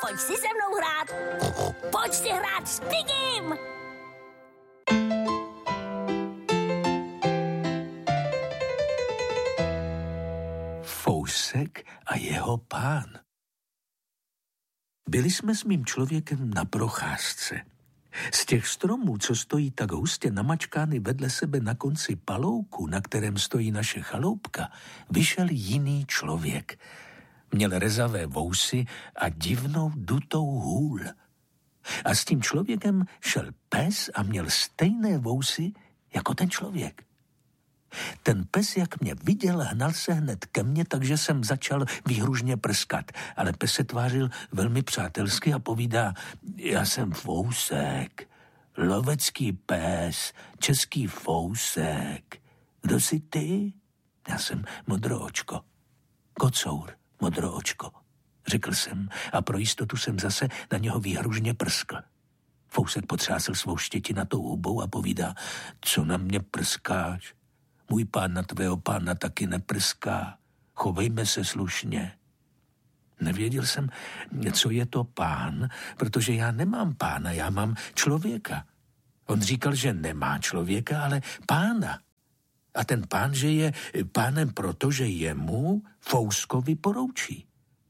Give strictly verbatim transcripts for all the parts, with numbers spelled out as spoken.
pojď si se mnou hrát. Pojď si hrát s Pigim. Fousek a jeho pán. Byli jsme s mým člověkem na procházce. Z těch stromů, co stojí tak hustě namačkány vedle sebe na konci palouku, na kterém stojí naše chaloupka, vyšel jiný člověk. Měl rezavé vousy a divnou dutou hůl. A s tím člověkem šel pes a měl stejné vousy jako ten člověk. Ten pes, jak mě viděl, hnal se hned ke mně, takže jsem začal výhružně prskat. Ale pes se tvářil velmi přátelsky a povídá, já jsem Fousek, lovecký pes, český Fousek. Kdo jsi ty? Já jsem Modroočko. Kocour, Modroočko, řekl jsem a pro jistotu jsem zase na něho výhružně prskl. Fousek potřásl svou štětinatou hubou a povídá, co na mě prskáš? Můj pán na tvého pána taky neprská. Chovejme se slušně. Nevěděl jsem, co je to pán, protože já nemám pána, já mám člověka. On říkal, že nemá člověka, ale pána. A ten pán, že je pánem proto, že jemu Fouskovi poroučí.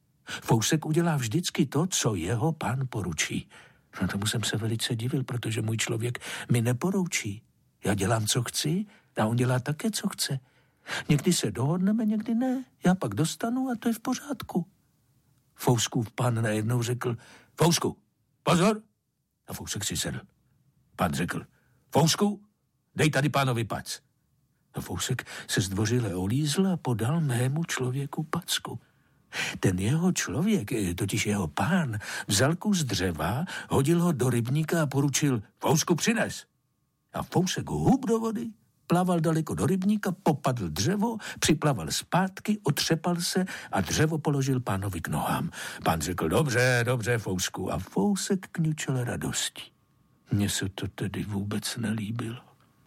Fousek udělá vždycky to, co jeho pán poručí. No tomu jsem se velice divil, protože můj člověk mi neporoučí. Já dělám, co chci, a on dělá také, co chce. Někdy se dohodneme, někdy ne. Já pak dostanu a to je v pořádku. Fouskův pán najednou řekl, Fousku, pozor! A Fousek si sedl. Pán řekl, Fousku, dej tady pánovi pac. A Fousek se zdvořile olízl a podal mému člověku packu. Ten jeho člověk, totiž jeho pán, vzal kus dřeva, hodil ho do rybníka a poručil, Fousku, přines. A Fousek hub do vody, plaval daleko do rybníka, popadl dřevo, připlaval zpátky, otřepal se a dřevo položil pánovi k nohám. Pán řekl, dobře, dobře, Fousku. A Fousek kňučel radostí. Mně se to tedy vůbec nelíbilo.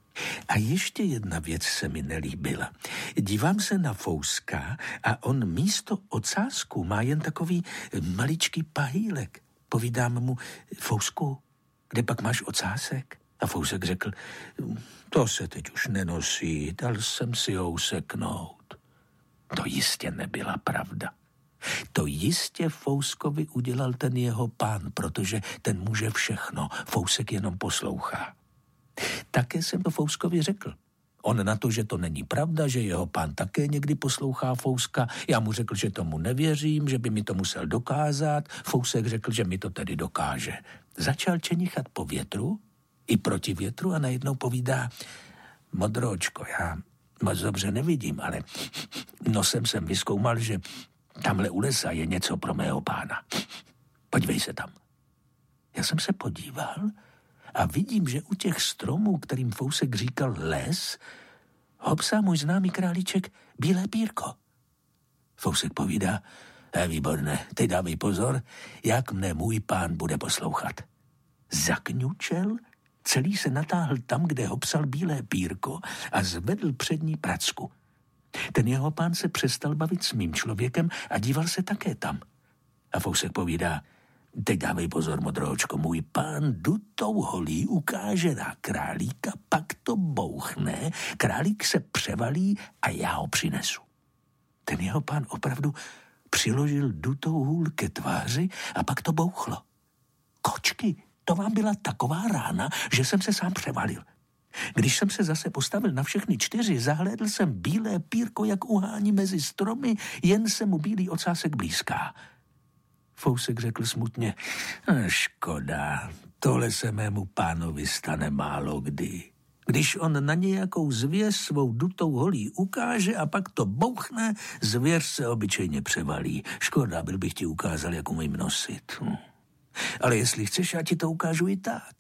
A ještě jedna věc se mi nelíbila. Dívám se na Fouska a on místo ocásku má jen takový maličký pahýlek. Povídám mu, Fousku, kde pak máš ocásek? A Fousek řekl, to se teď už nenosí, dal jsem si ho useknout. To jistě nebyla pravda. To jistě Fouskovi udělal ten jeho pán, protože ten může všechno, Fousek jenom poslouchá. Také jsem to Fouskovi řekl. On na to, že to není pravda, že jeho pán také někdy poslouchá Fouska, já mu řekl, že tomu nevěřím, že by mi to musel dokázat. Fousek řekl, že mi to tedy dokáže. Začal čenichat po větru, i proti větru a najednou povídá, Modroočko, já moc dobře nevidím, ale nosem jsem vyzkoumal, že tamhle u lesa je něco pro mého pána. Podívej se tam. Já jsem se podíval a vidím, že u těch stromů, kterým Fousek říkal les, hopsá můj známý králíček Bílé pírko. Fousek povídá, je výborné, teď dávej pozor, jak mne můj pán bude poslouchat. Zakňučel, celý se natáhl tam, kde hopsal Bílé pírko a zvedl před ní pracku. Ten jeho pán se přestal bavit s mým člověkem a díval se také tam. A Fousek povídá, teď dávej pozor, Modroočko, můj pán dutou holí ukáže na králíka, pak to bouchne, králík se převalí a já ho přinesu. Ten jeho pán opravdu přiložil dutou hůl ke tváři a pak to bouchlo. Kočky, to vám byla taková rána, že jsem se sám převalil. Když jsem se zase postavil na všechny čtyři, zahlédl jsem Bílé pírko, jak uhání mezi stromy, jen se mu bílý ocásek blízká. Fousek řekl smutně, škoda, tohle se mému pánovi stane málo kdy. Když on na nějakou zvěř svou dutou holí ukáže a pak to bouchne, zvěř se obyčejně převalí. Škoda, byl bych ti ukázal, jak umím nosit. Hm. Ale jestli chceš, já ti to ukážu i tak.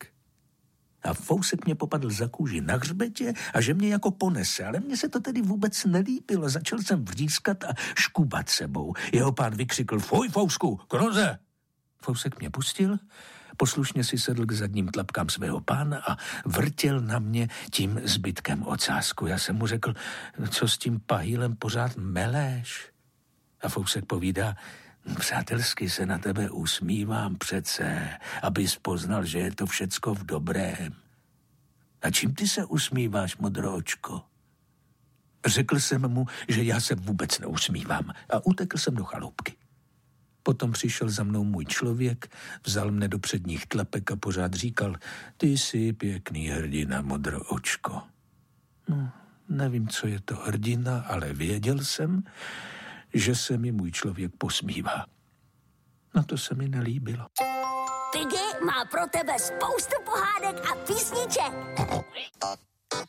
A Fousek mě popadl za kůži na hřbetě a že mě jako ponese, ale mně se to tedy vůbec nelíbilo. Začal jsem vřískat a škubat sebou. Jeho pán vykřikl, fuj, Fousku, kroze! Fousek mě pustil, poslušně si sedl k zadním tlapkám svého pána a vrtěl na mě tím zbytkem ocásku. Já jsem mu řekl, co s tím pahýlem pořád meleš? A Fousek povídá, Přátelsky se na tebe usmívám přece, abys poznal, že je to všecko v dobrém. A čím ty se usmíváš, modroočko? Řekl jsem mu, že já se vůbec neusmívám a utekl jsem do chaloupky. Potom přišel za mnou můj člověk, vzal mne do předních tlapek a pořád říkal, ty jsi pěkný hrdina, modroočko. No, nevím, co je to hrdina, ale věděl jsem, že se mi můj člověk posmívá. No to se mi nelíbilo. Piggy má pro tebe spoustu pohádek a písniček.